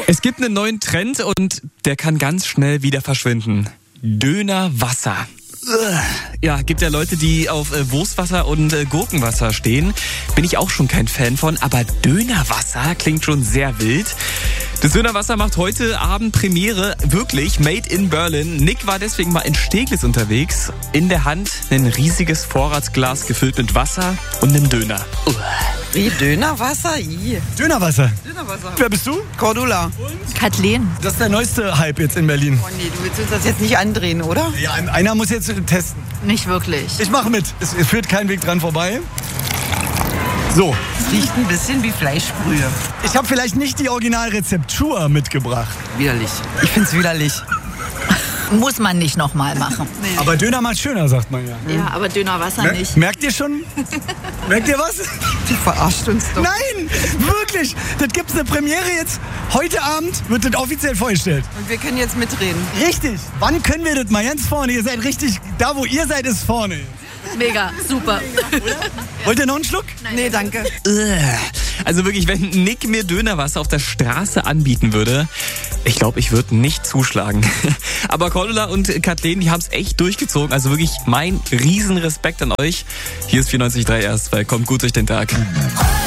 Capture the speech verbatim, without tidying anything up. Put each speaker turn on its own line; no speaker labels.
Es gibt einen neuen Trend und der kann ganz schnell wieder verschwinden. Dönerwasser. Ja, gibt ja Leute, die auf äh, Wurstwasser und äh, Gurkenwasser stehen. Bin ich auch schon kein Fan von, aber Dönerwasser klingt schon sehr wild. Das Dönerwasser macht heute Abend Premiere, wirklich, made in Berlin. Nick war deswegen mal in Steglitz unterwegs. In der Hand ein riesiges Vorratsglas gefüllt mit Wasser und einem Döner. Uh.
Wie Dönerwasser? I.
Dönerwasser.
Dönerwasser.
Wer bist du?
Cordula.
Kathleen.
Das ist der neueste Hype jetzt in Berlin.
Oh nee, du willst uns das jetzt nicht andrehen, oder?
Ja, einer muss jetzt testen.
Nicht wirklich.
Ich mache mit. Es führt kein Weg dran vorbei. So.
Es riecht ein bisschen wie Fleischbrühe.
Ich habe vielleicht nicht die Originalrezeptur mitgebracht.
Widerlich. Ich find's widerlich.
Muss man nicht nochmal machen.
Nee.
Aber Döner macht schöner, sagt man ja.
Ja, aber Dönerwasser
Mer-
nicht.
Merkt ihr schon? Merkt ihr was?
Du verarscht uns doch.
Nein, wirklich. Das gibt's eine Premiere jetzt. Heute Abend wird das offiziell vorgestellt.
Und wir können jetzt mitreden.
Richtig. Wann können wir das mal ganz vorne? Ihr seid richtig, da wo ihr seid, ist vorne.
Mega, super.
Wollt ihr noch einen Schluck?
Nee, danke.
Also wirklich, wenn Nick mir Dönerwasser auf der Straße anbieten würde, ich glaube, ich würde nicht zuschlagen. Aber Cordula und Kathleen, die haben es echt durchgezogen. Also wirklich mein Riesenrespekt an euch. Hier ist vierundneunzig Komma drei erst, weil kommt gut durch den Tag.